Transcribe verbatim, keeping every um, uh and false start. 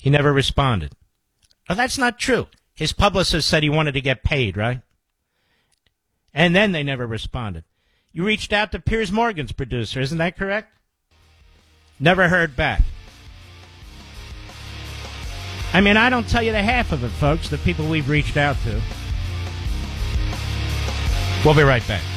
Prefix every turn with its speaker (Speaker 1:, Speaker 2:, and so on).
Speaker 1: He never responded. Oh, that's not true. His publicist said he wanted to get paid, right? And then they never responded. You reached out to Piers Morgan's producer, isn't that correct? Never heard back. I mean, I don't tell you the half of it, folks, the people we've reached out to. We'll be right back.